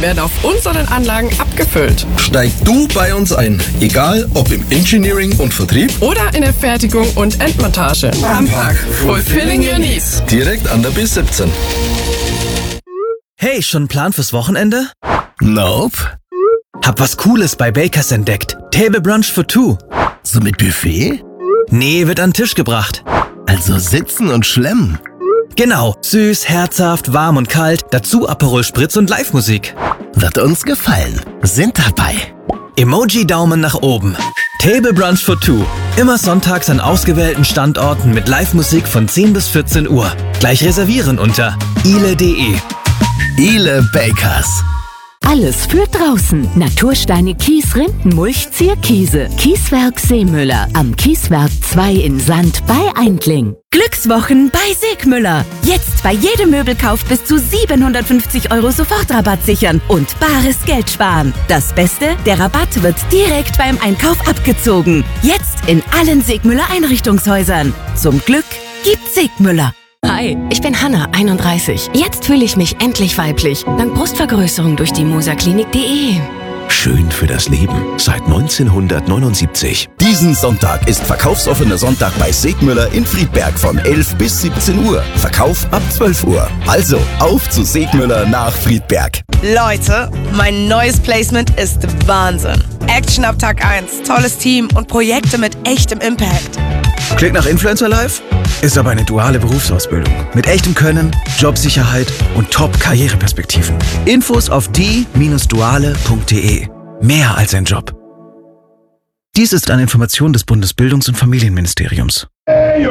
werden auf unseren Anlagen abgefüllt. Steig du bei uns ein, egal ob im Engineering und Vertrieb oder in der Fertigung und Endmontage. Ampark, fulfilling your needs. Direkt an der B17. Hey, schon einen Plan fürs Wochenende? Nope. Hab was Cooles bei Bakers entdeckt. Table Brunch for two. So mit Buffet? Nee, wird an den Tisch gebracht. Also sitzen und schlemmen. Genau, süß, herzhaft, warm und kalt, dazu Aperol Spritz und Live-Musik. Wird uns gefallen. Sind dabei. Emoji-Daumen nach oben. Table Brunch for two. Immer sonntags an ausgewählten Standorten mit Live-Musik von 10 bis 14 Uhr. Gleich reservieren unter ile.de. Ile Bakers. Alles für draußen. Natursteine, Kies, Rindenmulch, Zierkiese. Kieswerk Seemüller. Am Kieswerk 2 in Sand bei Eindling. Glückswochen bei Segmüller. Jetzt bei jedem Möbelkauf bis zu 750 € Sofortrabatt sichern und bares Geld sparen. Das Beste, der Rabatt wird direkt beim Einkauf abgezogen. Jetzt in allen Segmüller Einrichtungshäusern. Zum Glück gibt's Segmüller. Hi, ich bin Hanna, 31. Jetzt fühle ich mich endlich weiblich. Dank Brustvergrößerung durch die musaklinik.de. Schön für das Leben. Seit 1979. Diesen Sonntag ist verkaufsoffener Sonntag bei Segmüller in Friedberg von 11 bis 17 Uhr. Verkauf ab 12 Uhr. Also auf zu Segmüller nach Friedberg. Leute, mein neues Placement ist Wahnsinn. Action ab Tag 1, tolles Team und Projekte mit echtem Impact. Klingt nach Influencer Live? Ist aber eine duale Berufsausbildung. Mit echtem Können, Jobsicherheit und Top-Karriereperspektiven. Infos auf die-duale.de. Mehr als ein Job. Dies ist eine Information des Bundesbildungs- und Familienministeriums.